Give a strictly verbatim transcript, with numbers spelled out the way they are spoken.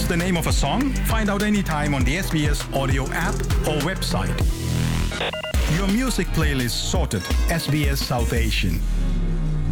miss the name of a song? Find out anytime on the S B S audio app or website. Your music playlist sorted. S B S South Asian.